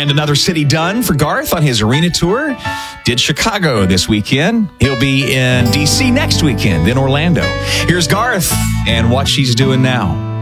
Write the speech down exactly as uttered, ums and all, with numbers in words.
And another city done for Garth on his arena tour. Did Chicago this weekend. He'll be in D C next weekend, then Orlando. Here's Garth and what she's doing now.